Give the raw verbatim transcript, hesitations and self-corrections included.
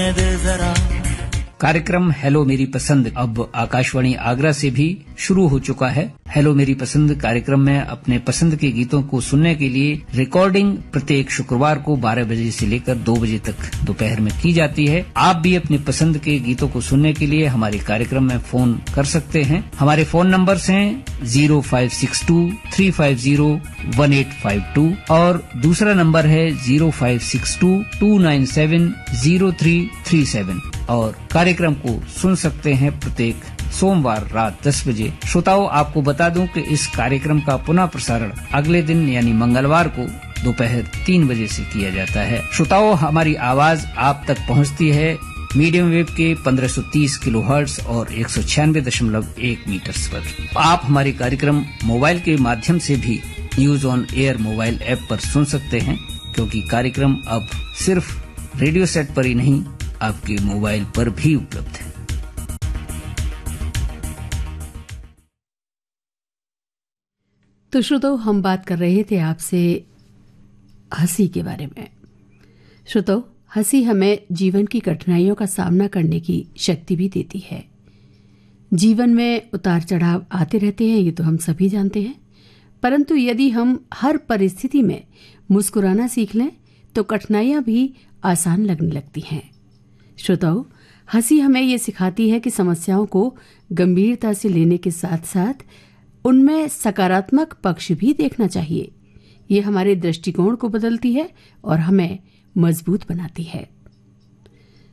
होने दे जरा। कार्यक्रम हेलो मेरी पसंद अब आकाशवाणी आगरा से भी शुरू हो चुका है। हेलो मेरी पसंद कार्यक्रम में अपने पसंद के गीतों को सुनने के लिए रिकॉर्डिंग प्रत्येक शुक्रवार को बारह बजे से लेकर दो बजे तक दोपहर में की जाती है। आप भी अपने पसंद के गीतों को सुनने के लिए हमारे कार्यक्रम में फोन कर सकते हैं। हमारे फोन नंबर्स हैं zero five six to three five zero one eight five to और दूसरा नंबर है zero five six to to nine seven zero three three seven और कार्यक्रम को सुन सकते हैं प्रत्येक सोमवार रात दस बजे। श्रोताओं, आपको बता दूं कि इस कार्यक्रम का पुनः प्रसारण अगले दिन यानी मंगलवार को दोपहर तीन बजे से किया जाता है। श्रोताओं, हमारी आवाज आप तक पहुंचती है मीडियम वेव के पंद्रह सौ तीस किलोहर्ट्ज और एक सौ छियानवे दशमलव एक मीटर्स पर। आप हमारे कार्यक्रम मोबाइल के माध्यम से भी news on air mobile app पर सुन सकते हैं, क्योंकि कार्यक्रम अब सिर्फ रेडियो सेट पर ही नहीं आपके मोबाइल पर भी उपलब्ध है। तो श्रोताओ, हम बात कर रहे थे आपसे हंसी के बारे में। श्रोताओ, हंसी हमें जीवन की कठिनाइयों का सामना करने की शक्ति भी देती है। जीवन में उतार चढ़ाव आते रहते हैं, ये तो हम सभी जानते हैं, परंतु यदि हम हर परिस्थिति में मुस्कुराना सीख लें तो कठिनाइयां भी आसान लगने लगती हैं। श्रोताओं, हंसी हमें ये सिखाती है कि समस्याओं को गंभीरता से लेने के साथ साथ उनमें सकारात्मक पक्ष भी देखना चाहिए। ये हमारे दृष्टिकोण को बदलती है और हमें मजबूत बनाती है।